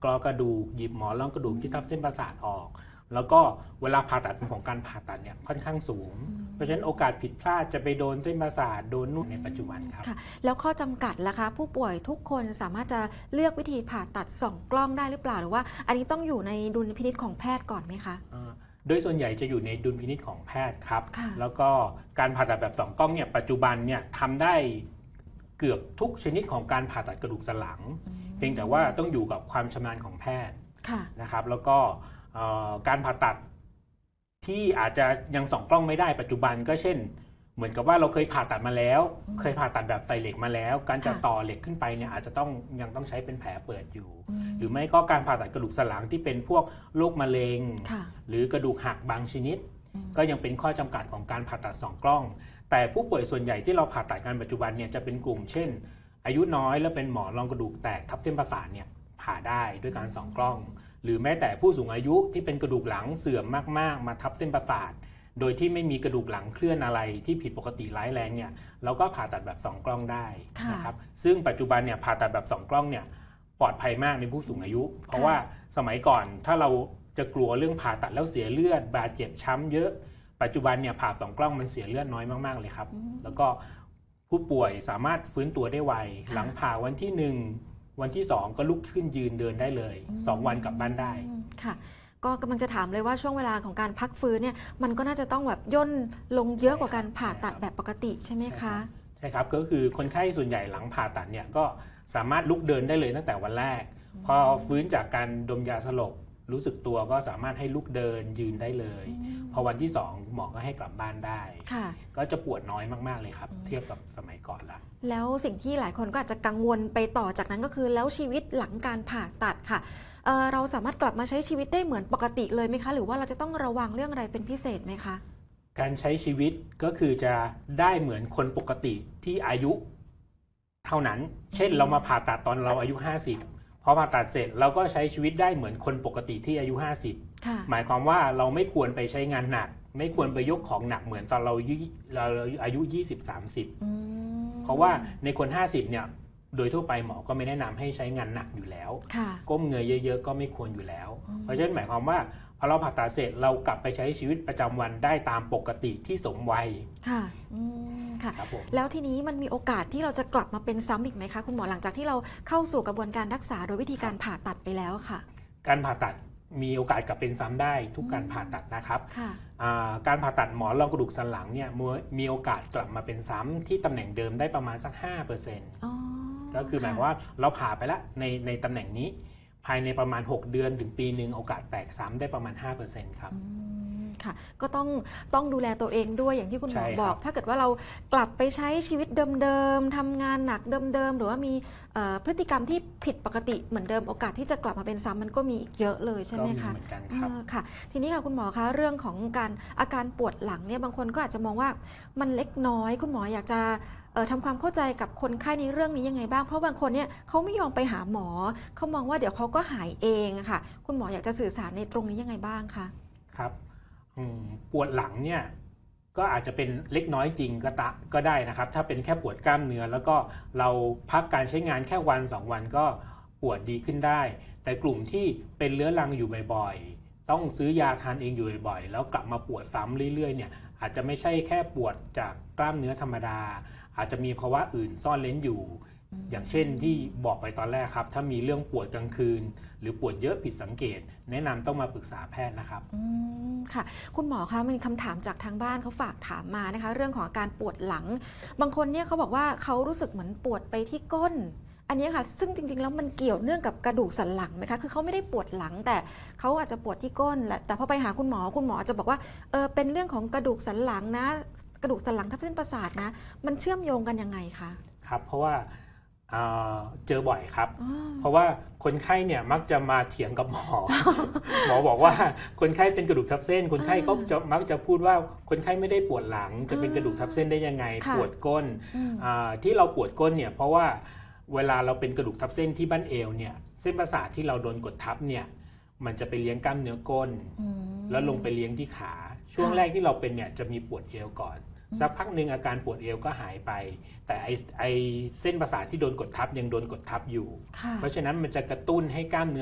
กรอกระดูกหยิบหมอนรองกระดูกที่ทับเส้นประสาทออกแล้วก็เวลาผ่าตัดของการผ่าตัดเนี่ยค่อนข้างสูงเพราะฉะนั้นโอกาสผิดพลาดจะไปโดนเส้นประสาทโดนนู่นในปัจจุบันครับค่ะแล้วข้อจำกัดล่ะคะผู้ป่วยทุกคนสามารถจะเลือกวิธีผ่าตัดส่องกล้องได้หรือเปล่าหรือว่าอันนี้ต้องอยู่ในดุลพินิจของแพทย์ก่อนไหมคะโดยส่วนใหญ่จะอยู่ในดุลพินิจของแพทย์ครับแล้วก็การผ่าตัดแบบส่องกล้องเนี่ยปัจจุบันเนี่ยทำได้เกือบทุกชนิดของการผ่าตัดกระดูกสันหลังเพียงแต่ว่าต้องอยู่กับความชำนาญของแพทย์นะครับแล้วก็การผ่าตัดที่อาจจะยังส่องกล้องไม่ได้ปัจจุบันก็เช่นเหมือนกับว่าเราเคยผ่าตัดมาแล้วเคยผ่าตัดแบบใส่เหล็กมาแล้วการจะต่อเหล็กขึ้นไปเนี่ยอาจจะยังต้องใช้เป็นแผลเปิดอยู่หรือไม่ก็การผ่าตัดกระดูกสันหลังที่เป็นพวกโรคมะเร็งหรือกระดูกหักบางชนิดก็ยังเป็นข้อจำกัดของการผ่าตัดส่องกล้องแต่ผู้ป่วยส่วนใหญ่ที่เราผ่าตัดกันปัจจุบันเนี่ยจะเป็นกลุ่มเช่นอายุน้อยแล้วเป็นหมอนรองกระดูกแตกทับเส้นประสาทเนี่ยผ่าได้ด้วยการส่องกล้องหรือแม้แต่ผู้สูงอายุที่เป็นกระดูกหลังเสื่อมมากๆมาทับเส้นประสาทโดยที่ไม่มีกระดูกหลังเคลื่อนอะไรที่ผิดปกติร้ายแรงเนี่ยเราก็ผ่าตัดแบบส่องกล้องได้นะครับซึ่งปัจจุบันเนี่ยผ่าตัดแบบส่องกล้องเนี่ยปลอดภัยมากในผู้สูงอายุเพราะว่าสมัยก่อนถ้าเราจะกลัวเรื่องผ่าตัดแล้วเสียเลือดบาดเจ็บช้ำเยอะปัจจุบันเนี่ยผ่าส่องกล้องมันเสียเลือดน้อยมากๆเลยครับแล้วก็ผู้ป่วยสามารถฟื้นตัวได้ไวหลังผ่าวันที่1วันที่2ก็ลุกขึ้นยืนเดินได้เลย2วันกลับบ้านได้ค่ะก็กำลังจะถามเลยว่าช่วงเวลาของการพักฟื้นเนี่ยมันก็น่าจะต้องแบบย่นลงเยอะกว่าการผ่าตัดแบบปกติใช่ไหมคะใช่ครับก็คือคนไข้ส่วนใหญ่หลังผ่าตัดเนี่ยก็สามารถลุกเดินได้เลยตั้งแต่วันแรกพอฟื้นจากการดมยาสลบรู้สึกตัวก็สามารถให้ลุกเดินยืนได้เลยพอวันที่2หมอก็ให้กลับบ้านได้ก็จะปวดน้อยมากๆเลยครับเทียบกับสมัยก่อนละแล้วสิ่งที่หลายคนก็อาจจะกังวลไปต่อจากนั้นก็คือแล้วชีวิตหลังการผ่าตัดค่ะเราสามารถกลับมาใช้ชีวิตได้เหมือนปกติเลยไหมคะหรือว่าเราจะต้องระวังเรื่องอะไรเป็นพิเศษไหมคะการใช้ชีวิตก็คือจะได้เหมือนคนปกติที่อายุเท่านั้นเช่นเรามาผ่าตัดตอนเราอายุ50พอผ่าตัดเสร็จเราก็ใช้ชีวิตได้เหมือนคนปกติที่อายุ50หมายความว่าเราไม่ควรไปใช้งานหนักไม่ควรไปยกของหนักเหมือนตอนเราอายุ20-30เพราะว่าในคน50เนี่ยโดยทั่วไปหมอก็ไม่แนะนำให้ใช้งานหนักอยู่แล้วก้มเงยเยอะๆก็ไม่ควรอยู่แล้วเพราะฉะนั้นหมายความว่าพอเราผ่าตัดเสร็จเรากลับไปใช้ชีวิตประจำวันได้ตามปกติที่สมวัยค่ะค่ะแล้วทีนี้มันมีโอกาสที่เราจะกลับมาเป็นซ้ำอีกไหมคะคุณหมอหลังจากที่เราเข้าสู่กระบวนการรักษาโดยวิธีการผ่าตัดไปแล้วค่ะการผ่าตัดมีโอกาสกลับเป็นซ้ำได้ทุกการผ่าตัดนะครับการผ่าตัดหมอนรองกระดูกสันหลังเนี่ยมีโอกาสกลับมาเป็นซ้ำที่ตำแหน่งเดิมได้ประมาณสัก 5%ก็คือหมายความว่าเราผ่าไปแล้วในตำแหน่งนี้ภายในประมาณ6เดือนถึงปีหนึ่งโอกาสแตกซ้ำได้ประมาณ 5% ครับค่ะก็ต้องดูแลตัวเองด้วยอย่างที่คุณหมอบอกถ้าเกิดว่าเรากลับไปใช้ชีวิตเดิมๆทำงานหนักเดิมๆหรือว่ามีพฤติกรรมที่ผิดปกติเหมือนเดิมโอกาสที่จะกลับมาเป็นซ้ำมันก็มีอีกเยอะเลยใช่ไหมคะก็มีเหมือนกันครับค่ะทีนี้ค่ะคุณหมอคะเรื่องของอาการปวดหลังเนี่ยบางคนก็อาจจะมองว่ามันเล็กน้อยคุณหมออยากจะทำความเข้าใจกับคนไข้ในเรื่องนี้ยังไงบ้างเพราะบางคนเนี่ยเขาไม่ยอมไปหาหมอเขามองว่าเดี๋ยวเขาก็หายเองค่ะคุณหมออยากจะสื่อสารในตรงนี้ยังไงบ้างคะครับปวดหลังเนี่ยก็อาจจะเป็นเล็กน้อยจริงก็ได้นะครับถ้าเป็นแค่ปวดกล้ามเนื้อแล้วก็เราพักการใช้งานแค่วัน2วันก็ปวดดีขึ้นได้แต่กลุ่มที่เป็นเรื้อรังอยู่บ่อยๆต้องซื้อยาทานเองอยู่บ่อยๆแล้วกลับมาปวดซ้ำเรื่อยๆเนี่ยอาจจะไม่ใช่แค่ปวดจากกล้ามเนื้อธรรมดาอาจจะมีภาวะอื่นซ่อนเร้นอยู่อย่างเช่นที่บอกไปตอนแรกครับถ้ามีเรื่องปวดกลางคืนหรือปวดเยอะผิดสังเกตแนะนำต้องมาปรึกษาแพทย์นะครับค่ะคุณหมอคะมีคำถามจากทางบ้านเขาฝากถามมานะคะเรื่องของอาการปวดหลังบางคนเนี่ยเขาบอกว่าเขารู้สึกเหมือนปวดไปที่ก้นอันนี้ค่ะซึ่งจริงๆแล้วมันเกี่ยวเนื่องกับกระดูกสันหลังไหมคะคือเขาไม่ได้ปวดหลังแต่เขาอาจจะปวดที่ก้นแหละแต่พอไปหาคุณหมอจะบอกว่าเป็นเรื่องของกระดูกสันหลังนะกระดูกสันหลังทับเส้นประสาทนะมันเชื่อมโยงกันยังไงคะครับเพราะว่าเจอบ่อยครับเพราะว่าคนไข้เนี่ยมักจะมาเถียงกับหมอ หมอบอกว่าคนไข้เป็นกระดูกทับเส้นคนไข้ก็มักจะพูดว่าคนไข้ไม่ได้ปวดหลังจะเป็นกระดูกทับเส้นได้ยังไงปวดก้นที่เราปวดก้นเนี่ยเพราะว่าเวลาเราเป็นกระดูกทับเส้นที่บั้นเอวเนี่ยเส้นประสาทที่เราโดนกดทับเนี่ยมันจะไปเลี้ยงกล้ามเนื้อก้นแล้วลงไปเลี้ยงที่ขาช่วงแรกที่เราเป็นเนี่ยจะมีปวดเอวก่อนสักพักหนึ่งอาการปวดเอวก็หายไปแต่ไอเส้นประสาทที่โดนกดทับยังโดนกดทับอยู่เพราะฉะนั้นมันจะกระตุ้นให้กล้ามเนื้อ